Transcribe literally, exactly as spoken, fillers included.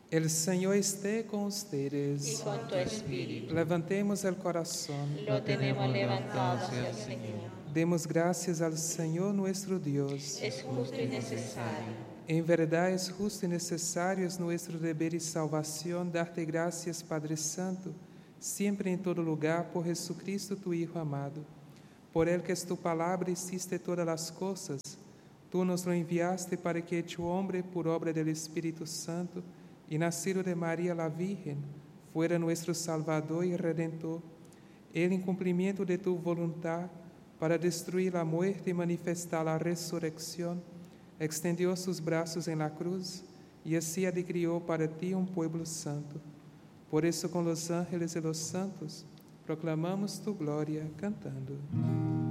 El Señor esté con ustedes. Y con tu espíritu. Levantemos el corazón. Lo tenemos levantado hacia el Señor. Demos gracias al Señor nuestro Dios. Es justo y necesario. En verdad es justo y necesario, es nuestro deber y salvación darte gracias, Padre Santo, siempre en todo lugar, por Jesucristo, tu Hijo amado. Por Él que es tu palabra hiciste todas las cosas. Tú nos lo enviaste para que, hecho hombre por obra del Espíritu Santo y nacido de María la Virgen, fuera nuestro Salvador y Redentor. Él, en cumplimiento de tu voluntad, para destruir la muerte y manifestar la resurrección, extendió sus brazos en la cruz y así adquirió para ti un pueblo santo. Por eso, con los ángeles y los santos, proclamamos tu gloria cantando.